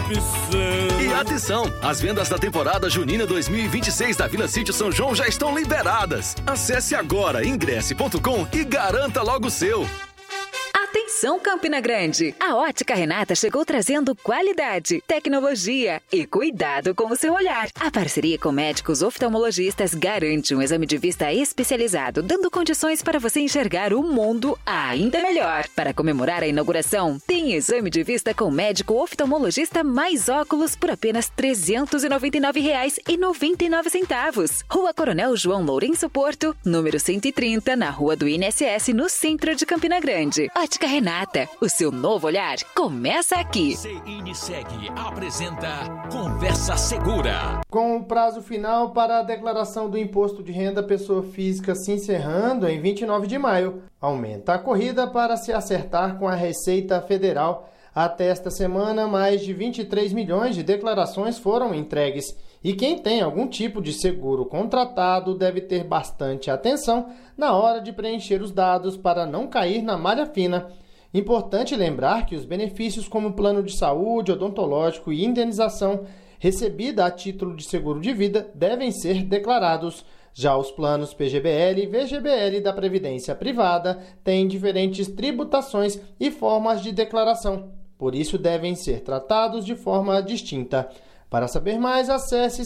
opção. E atenção, as vendas da temporada junina 2026 da Vila Sítio São João já estão liberadas. Acesse agora ingresse.com e garanta logo o seu. Atenção, Campina Grande! A Ótica Renata chegou trazendo qualidade, tecnologia e cuidado com o seu olhar. A parceria com médicos oftalmologistas garante um exame de vista especializado, dando condições para você enxergar o mundo ainda melhor. Para comemorar a inauguração, tem exame de vista com médico oftalmologista mais óculos por apenas R$ 399,99. Rua Coronel João Lourenço Porto, número 130, na Rua do INSS, no centro de Campina Grande. Ótica Renata, o seu novo olhar começa aqui. CINSEG apresenta Conversa Segura. Com o prazo final para a declaração do Imposto de Renda Pessoa Física se encerrando em 29 de maio, aumenta a corrida para se acertar com a Receita Federal. Até esta semana, mais de 23 milhões de declarações foram entregues. E quem tem algum tipo de seguro contratado deve ter bastante atenção na hora de preencher os dados para não cair na malha fina. Importante lembrar que os benefícios como plano de saúde, odontológico e indenização recebida a título de seguro de vida devem ser declarados. Já os planos PGBL e VGBL da Previdência Privada têm diferentes tributações e formas de declaração. Por isso devem ser tratados de forma distinta. Para saber mais, acesse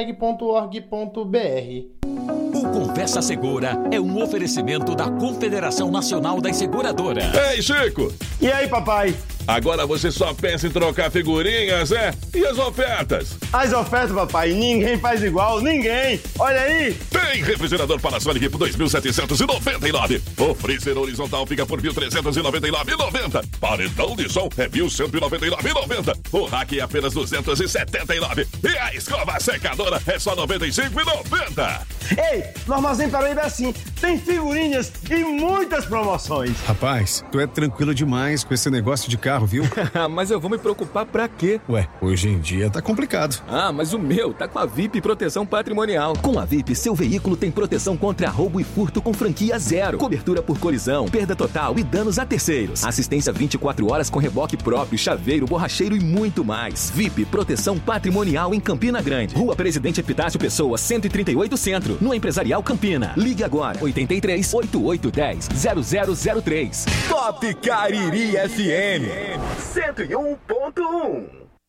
cnseg.org.br. O Conversa Segura é um oferecimento da Confederação Nacional das Seguradoras. Ei, Chico! E aí, papai? Agora você só pensa em trocar figurinhas, é? E as ofertas? As ofertas, papai, ninguém faz igual, ninguém! Olha aí! Tem refrigerador Panasonic por 2.799. O freezer horizontal fica por 1.399,90. Paredão de som é 1.199,90. O rack é apenas 279. E a escova secadora é só 95,90. Ei, no Armazém Paraíba é assim, tem figurinhas e muitas promoções. Rapaz, tu é tranquilo demais com esse negócio de carro, viu? Mas eu vou me preocupar pra quê? Ué, hoje em dia tá complicado. Ah, mas o meu tá com a VIP Proteção Patrimonial. Com a VIP, seu veículo tem proteção contra roubo e furto com franquia zero. Cobertura por colisão, perda total e danos a terceiros. Assistência 24 horas com reboque próprio, chaveiro, borracheiro e muito mais. VIP Proteção Patrimonial em Campina Grande. Rua Presidente Epitácio Pessoa, 138 Centro, no Empresarial Campina. Ligue agora, 83 8810 0003. Top Cariri FM 101.1.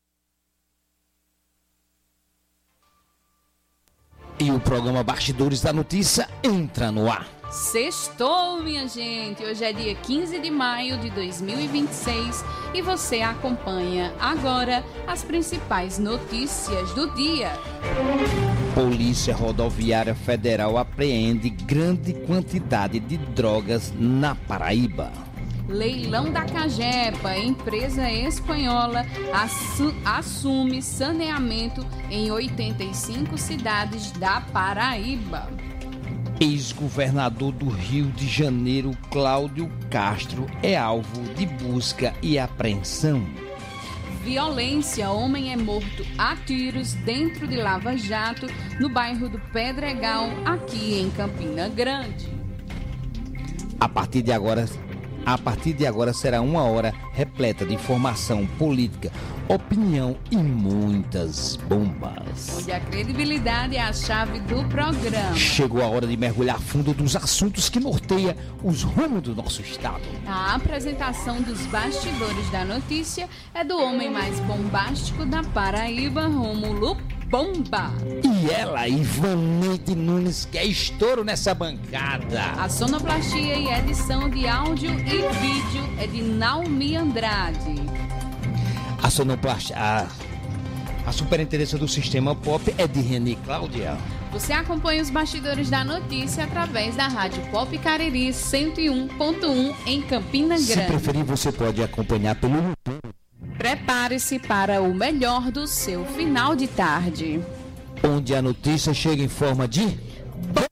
E o programa Bastidores da Notícia entra no ar. Sextou, minha gente! Hoje é dia 15 de maio de 2026 e você acompanha agora as principais notícias do dia. Polícia Rodoviária Federal apreende grande quantidade de drogas na Paraíba. Leilão da Cagepa, empresa espanhola, assume saneamento em 85 cidades da Paraíba. Ex-governador do Rio de Janeiro, Cláudio Castro, é alvo de busca e apreensão. Violência, homem é morto a tiros dentro de Lava Jato, no bairro do Pedregal, aqui em Campina Grande. A partir de agora será uma hora repleta de informação política, opinião e muitas bombas. Onde a credibilidade é a chave do programa. Chegou a hora de mergulhar fundo dos assuntos que norteiam os rumos do nosso estado. A apresentação dos bastidores da notícia é do homem mais bombástico da Paraíba, Rômulo Bomba. E ela, Ivanete Nunes, que é estouro nessa bancada. A sonoplastia e edição de áudio e vídeo é de Naomi Andrade. A sonoplastia, a superintendência do Sistema Pop é de Renê Cláudia. Você acompanha os bastidores da notícia através da Rádio Pop Cariri 101.1 em Campina Grande. Se preferir, você pode acompanhar pelo YouTube. Prepare-se para o melhor do seu final de tarde. Onde a notícia chega em forma de